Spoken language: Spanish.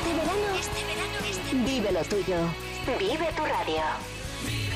Este verano, vive lo tuyo. Vive tu radio.